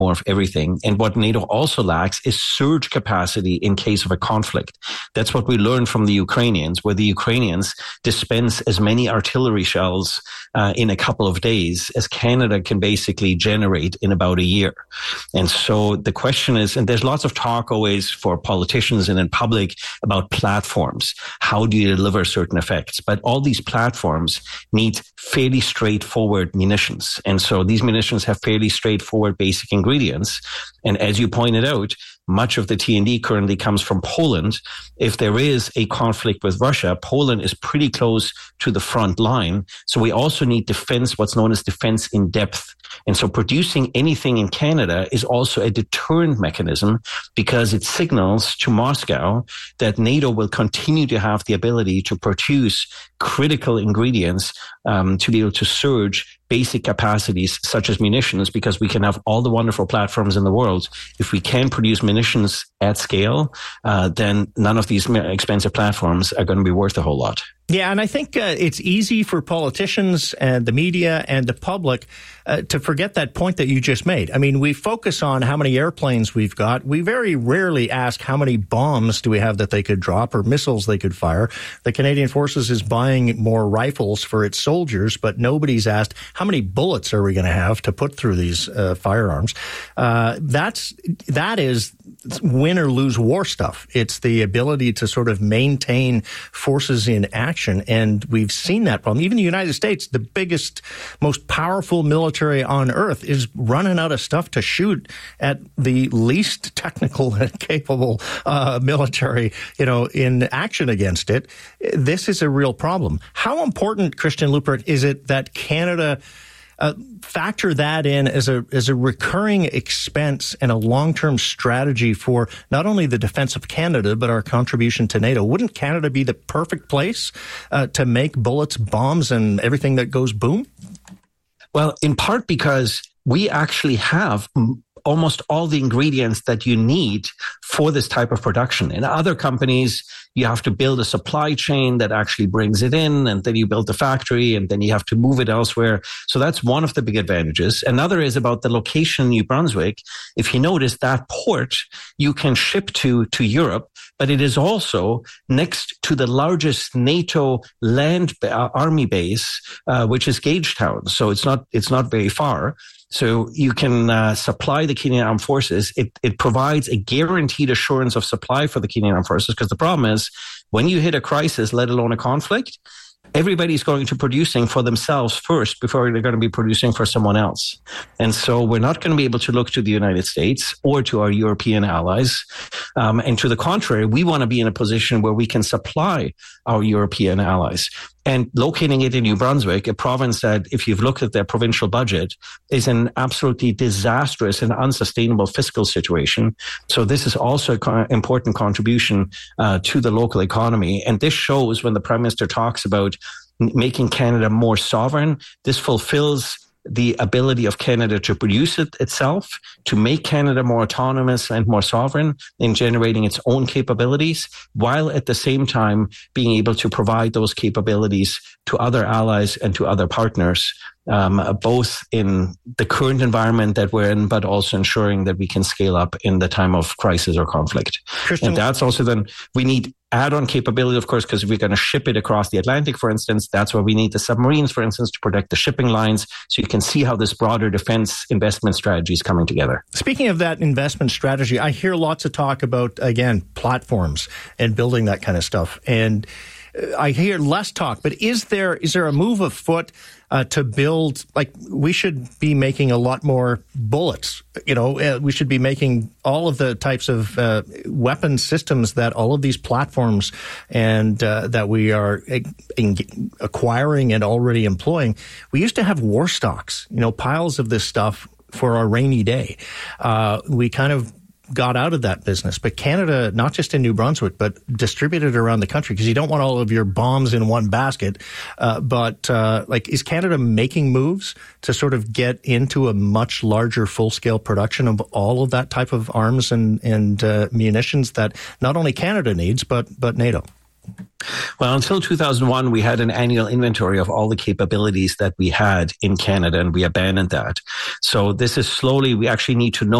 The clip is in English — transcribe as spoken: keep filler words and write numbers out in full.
more of everything. And what NATO also lacks is surge capacity in case of a conflict. That's what we learned from the Ukrainians, where the Ukrainians dispense as many artillery shells uh, in a couple of days as Canada can basically generate in about a year. And so the question is, and there's lots of talk always for politicians and in public about platforms. How do you deliver certain effects? But all these platforms need fairly straightforward munitions. And so these munitions have fairly straightforward basic ingredients. And as you pointed out, much of the T and D currently comes from Poland. If there is a conflict with Russia, Poland is pretty close to the front line. So we also need defense, what's known as defense in depth. And so producing anything in Canada is also a deterrent mechanism because it signals to Moscow that NATO will continue to have the ability to produce critical ingredients um, to be able to surge basic capacities such as munitions, because we can have all the wonderful platforms in the world. If we can produce munitions at scale, uh, then none of these expensive platforms are going to be worth a whole lot. Yeah, and I think uh, it's easy for politicians and the media and the public uh, to forget that point that you just made. I mean, we focus on how many airplanes we've got. We very rarely ask how many bombs do we have that they could drop or missiles they could fire. The Canadian Forces is buying more rifles for its soldiers, but nobody's asked how many bullets are we going to have to put through these uh, firearms. Uh, that's that is win or lose war stuff. It's the ability to sort of maintain forces in action. And we've seen that problem. Even the United States, the biggest, most powerful military on earth, is running out of stuff to shoot at the least technical and capable uh, military, you know, in action against it. This is a real problem. How important, Christian Lupert, is it that Canada Uh, factor that in as a as a recurring expense and a long-term strategy for not only the defense of Canada, but our contribution to NATO? Wouldn't Canada be the perfect place uh, to make bullets, bombs, and everything that goes boom? Well, in part because we actually have almost all the ingredients that you need for this type of production. In other companies, you have to build a supply chain that actually brings it in, and then you build the factory, and then you have to move it elsewhere. So that's one of the big advantages. Another is about the location in New Brunswick. If you notice, that port you can ship to to Europe, but it is also next to the largest NATO land uh, army base, uh, which is Gagetown. So it's not it's not very far. So you can uh, supply the Canadian Armed Forces. It, it provides a guaranteed assurance of supply for the Canadian Armed Forces, because the problem is when you hit a crisis, let alone a conflict, everybody's going to producing for themselves first before they're going to be producing for someone else. And so we're not going to be able to look to the United States or to our European allies. Um, and to the contrary, we want to be in a position where we can supply our European allies. And locating it in New Brunswick, a province that, if you've looked at their provincial budget, is an absolutely disastrous and unsustainable fiscal situation. So this is also an important contribution uh, to the local economy. And this shows when the Prime Minister talks about making Canada more sovereign, this fulfills the ability of Canada to produce it itself, to make Canada more autonomous and more sovereign in generating its own capabilities, while at the same time being able to provide those capabilities to other allies and to other partners, um, both in the current environment that we're in, but also ensuring that we can scale up in the time of crisis or conflict. Christian, and that's also then, we need add-on capability, of course, because if we're going to ship it across the Atlantic, for instance, that's where we need the submarines, for instance, to protect the shipping lines. So you can see how this broader defense investment strategy is coming together. Speaking of that investment strategy, I hear lots of talk about, again, platforms and building that kind of stuff. And I hear less talk, but is there is there a move afoot uh, to build, like, we should be making a lot more bullets, you know, uh, we should be making all of the types of uh, weapon systems that all of these platforms and uh, that we are in- acquiring and already employing. We used to have war stocks, you know, piles of this stuff for a rainy day. Uh, we kind of got out of that business. But Canada, not just in New Brunswick, but distributed around the country, because you don't want all of your bombs in one basket. Uh, but uh, like, is Canada making moves to sort of get into a much larger full-scale production of all of that type of arms and, and uh, munitions that not only Canada needs, but but NATO? Well, until two thousand one, we had an annual inventory of all the capabilities that we had in Canada, and we abandoned that. So this is slowly, we actually need to know